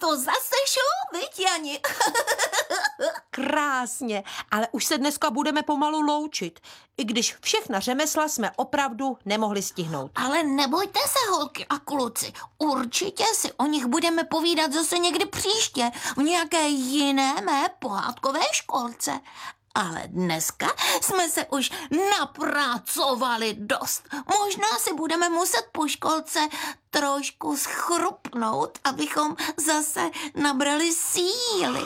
To zase šlo, viď, Jani? Krásně, ale už se dneska budeme pomalu loučit, i když všechna řemesla jsme opravdu nemohli stihnout. Ale nebojte se, holky a kluci, určitě si o nich budeme povídat zase někdy příště v nějaké jiné mé pohádkové školce. Ale dneska jsme se už napracovali dost. Možná si budeme muset po školce trošku schrupnout, abychom zase nabrali síly.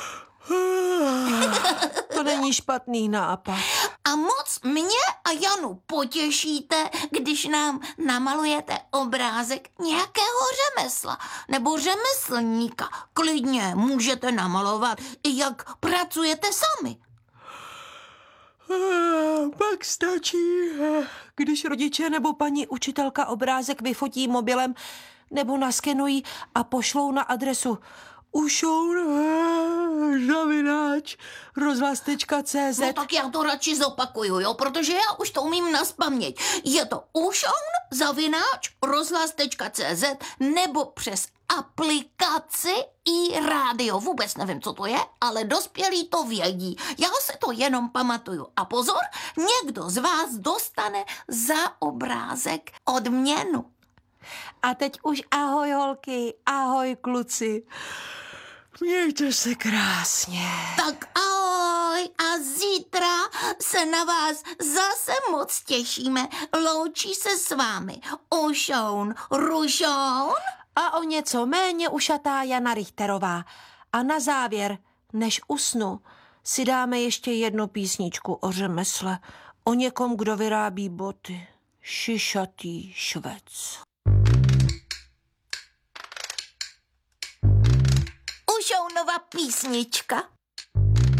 To není špatný nápad. A moc mě a Janu potěšíte, když nám namalujete obrázek nějakého řemesla nebo řemeslníka. Klidně můžete namalovat, i jak pracujete sami. Pak stačí, když rodiče nebo paní učitelka obrázek vyfotí mobilem nebo naskenují a pošlou na adresu ušoun@rozhlas.cz. No tak já to radši zopakuju, jo, protože já už to umím nazpaměť. Je to ušoun@rozhlas.cz nebo přes aplikaci iRádio. Vůbec nevím, co to je, ale dospělí to vědí. Já si to jenom pamatuju. A pozor, někdo z vás dostane za obrázek odměnu. A teď už ahoj holky, ahoj kluci. Mějte se krásně. Tak ahoj a zítra se na vás zase moc těšíme. Loučí se s vámi Ušoun Rušoun A o něco méně ušatá Jana Richterová. A na závěr, než usnu, si dáme ještě jednu písničku o řemesle. O někom, kdo vyrábí boty. Šišatý švec. Ušounova písnička.